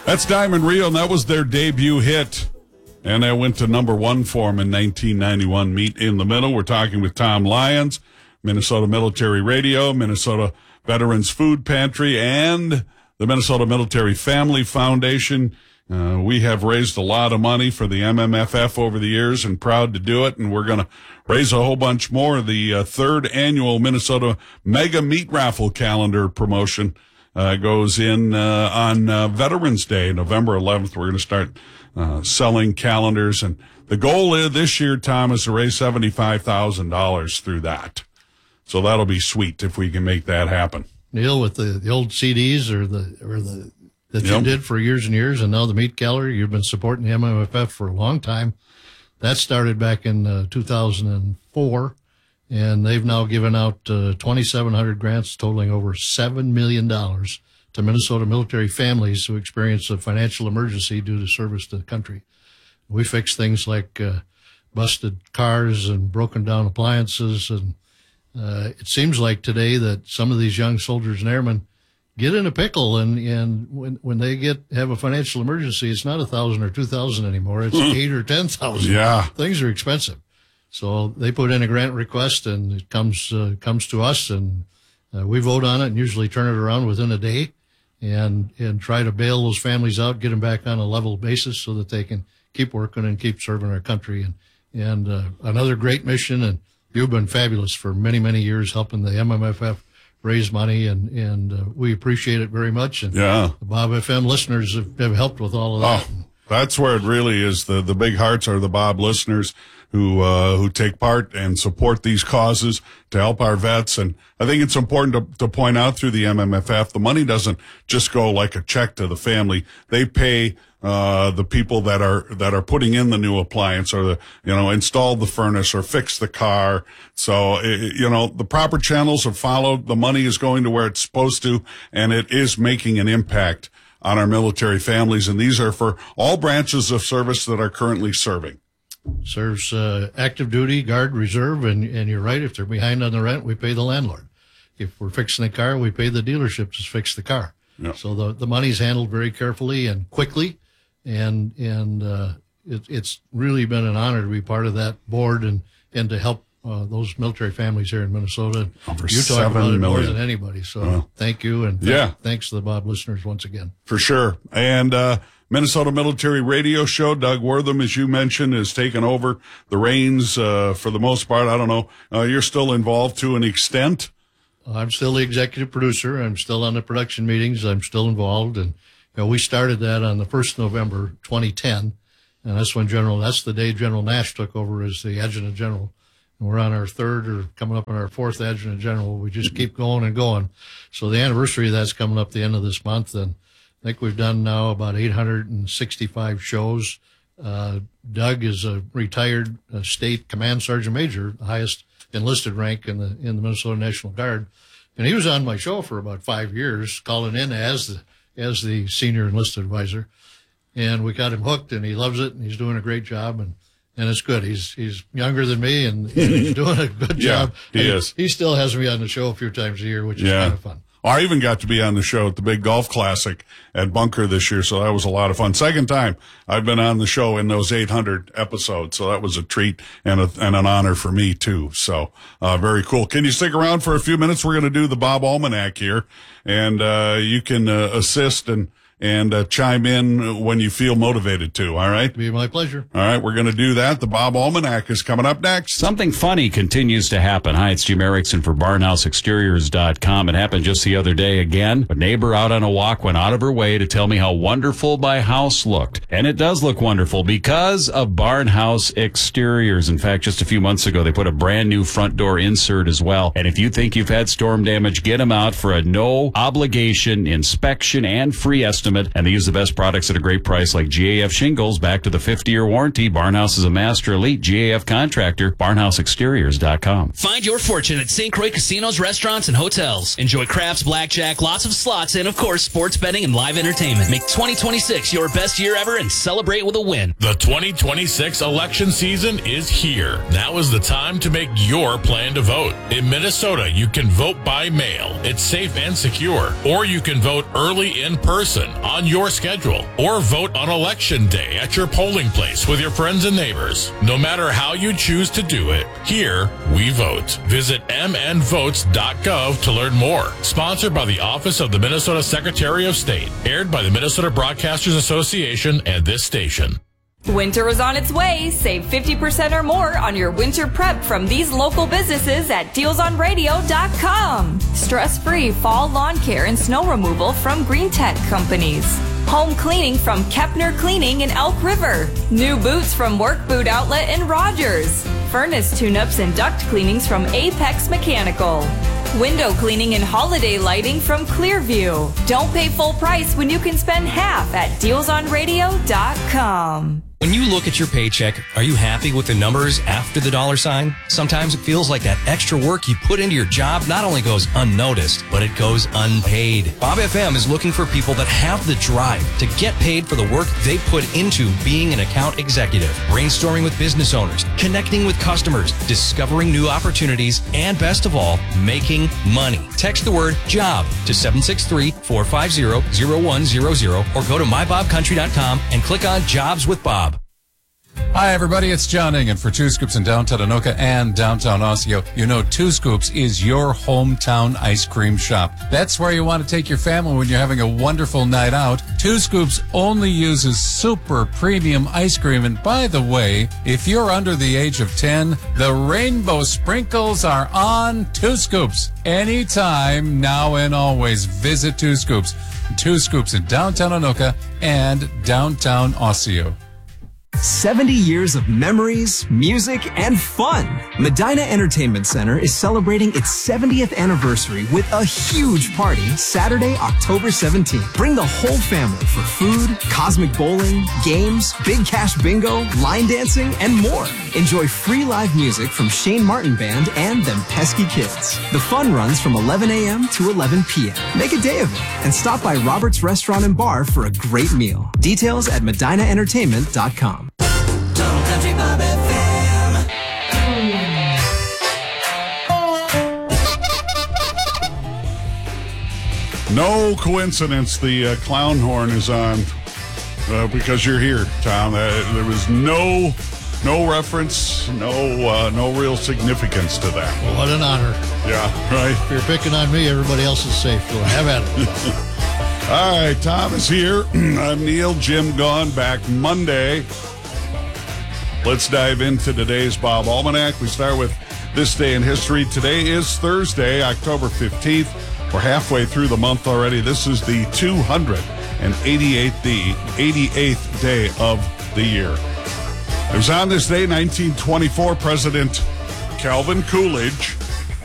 That's Diamond Rio, and that was their debut hit. And that went to number one for them in 1991, Meet in the Middle. We're talking with Tom Lyons, Minnesota Military Radio, Minnesota Veterans Food Pantry, and the Minnesota Military Family Foundation. We have raised a lot of money for the MMFF over the years and proud to do it, and we're going to raise a whole bunch more. The third annual Minnesota Mega Meat Raffle calendar promotion goes in on Veterans Day, November 11th. We're going to start selling calendars, and the goal this year, Tom, is to raise $75,000 through that. So that'll be sweet if we can make that happen. Neil, with the old CDs or the that you did for years and years, and now the meat calendar, you've been supporting the MMFF for a long time. That started back in 2004, and they've now given out 2,700 grants totaling over $7 million to Minnesota military families who experience a financial emergency due to service to the country. We fix things like busted cars and broken down appliances, and it seems like today that some of these young soldiers and airmen get in a pickle, and when they have a financial emergency, it's not 1,000 or 2,000 anymore. It's 8 or 10,000. Yeah, things are expensive. So they put in a grant request, and it comes to us, and we vote on it, and usually turn it around within a day, and try to bail those families out, get them back on a level basis, so that they can keep working and keep serving our country. And another great mission, and you've been fabulous for many, many years helping the MMFF raise money, and we appreciate it very much. And the Bob FM listeners have helped with all of that. Oh, that's where it really is. The big hearts are the Bob listeners who take part and support these causes to help our vets. And I think it's important to point out through the MMFF, the money doesn't just go like a check to the family. They pay the people that are putting in the new appliance, or install the furnace or fix the car. So, the proper channels are followed. The money is going to where it's supposed to, and it is making an impact on our military families. And these are for all branches of service that are currently serving. Serves active duty, guard, reserve, and you're right. If they're behind on the rent, we pay the landlord. If we're fixing a car, we pay the dealership to fix the car. Yeah. So the money's handled very carefully and quickly. And it's really been an honor to be part of that board and to help those military families here in Minnesota. Over you talk about it $7 more million. than anybody. So thank you, and thanks to the Bob listeners once again. For sure. And Minnesota Military Radio Show, Doug Wortham, as you mentioned, has taken over the reins for the most part. I don't know. You're still involved to an extent? I'm still the executive producer. I'm still on the production meetings. I'm still involved, and we started that on the 1st November 2010, and that's the day General Nash took over as the Adjutant General. And we're on our third, or coming up on our fourth Adjutant General. We just keep going and going. So the anniversary of that's coming up the end of this month, and I think we've done now about 865 shows. Doug is a retired state command sergeant major, the highest enlisted rank in the Minnesota National Guard, and he was on my show for about 5 years, calling in as the senior enlisted advisor, and we got him hooked, and he loves it, and he's doing a great job, and it's good. He's younger than me, and he's doing a good job. He is. He still has me on the show a few times a year, which is kind of fun. I even got to be on the show at the Big Golf Classic at Bunker this year, so that was a lot of fun. Second time I've been on the show in those 800 episodes, so that was a treat and an honor for me, too. So very cool. Can you stick around for a few minutes? We're going to do the Bob Almanac here, and you can assist and chime in when you feel motivated to, all right? It'd be my pleasure. All right, we're going to do that. The Bob Almanac is coming up next. Something funny continues to happen. Hi, it's Jim Erickson for BarnhouseExteriors.com. It happened just the other day again. A neighbor out on a walk went out of her way to tell me how wonderful my house looked. And it does look wonderful because of Barnhouse Exteriors. In fact, just a few months ago, they put a brand new front door insert as well. And if you think you've had storm damage, get them out for a no-obligation inspection and free estimate. And they use the best products at a great price, like GAF shingles, back to the 50-year warranty. Barnhouse is a master elite GAF contractor. BarnhouseExteriors.com. Find your fortune at St. Croix casinos, restaurants, and hotels. Enjoy craps, blackjack, lots of slots, and, of course, sports betting and live entertainment. Make 2026 your best year ever and celebrate with a win. The 2026 election season is here. Now is the time to make your plan to vote. In Minnesota, you can vote by mail. It's safe and secure. Or you can vote early in person. on your schedule, or vote on Election Day at your polling place with your friends and neighbors. No matter how you choose to do it, here we vote. Visit mnvotes.gov to learn more. Sponsored by the Office of the Minnesota Secretary of State. Aired by the Minnesota Broadcasters Association and this station. Winter is on its way. Save 50% or more on your winter prep from these local businesses at dealsonradio.com. Stress-free fall lawn care and snow removal from Green Tech Companies. Home cleaning from Kepner Cleaning in Elk River. New boots from Work Boot Outlet in Rogers. Furnace tune-ups and duct cleanings from Apex Mechanical. Window cleaning and holiday lighting from Clearview. Don't pay full price when you can spend half at dealsonradio.com. When you look at your paycheck, are you happy with the numbers after the dollar sign? Sometimes it feels like that extra work you put into your job not only goes unnoticed, but it goes unpaid. Bob FM is looking for people that have the drive to get paid for the work they put into being an account executive, brainstorming with business owners, connecting with customers, discovering new opportunities, and best of all, making money. Text the word JOB to 763-450-0100 or go to mybobcountry.com and click on Jobs with Bob. Hi, everybody. It's John Ingen for Two Scoops in downtown Anoka and downtown Osseo. You know, Two Scoops is your hometown ice cream shop. That's where you want to take your family when you're having a wonderful night out. Two Scoops only uses super premium ice cream. And by the way, if you're under the age of 10, the rainbow sprinkles are on Two Scoops. Anytime, now and always, visit Two Scoops. Two Scoops in downtown Anoka and downtown Osseo. 70 years of memories, music, and fun. Medina Entertainment Center is celebrating its 70th anniversary with a huge party Saturday, October 17th. Bring the whole family for food, cosmic bowling, games, big cash bingo, line dancing, and more. Enjoy free live music from Shane Martin Band and Them Pesky Kids. The fun runs from 11 a.m. to 11 p.m. Make a day of it and stop by Robert's Restaurant and Bar for a great meal. Details at medinaentertainment.com. Country Bob FM. No coincidence the clown horn is on because you're here, Tom. There was no reference, no real significance to that. Well, what an honor. Yeah, right. If you're picking on me, everybody else is safe. So have at it. All right, Tom is here. I'm Neil. Jim gone, back Monday. Let's dive into today's Bob Almanac. We start with this day in history. Today is Thursday, October 15th. We're halfway through the month already. This is the 288th day of the year. It was on this day, 1924, President Calvin Coolidge